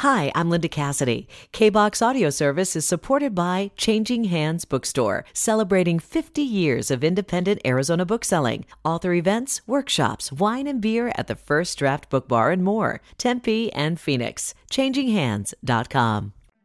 Hi, I'm Linda Cassidy. KBox Audio Service is supported by Changing Hands Bookstore, celebrating 50 years of independent Arizona bookselling. Author events, workshops, wine and beer at the First Draft Book Bar and more. Tempe and Phoenix. ChangingHands.com.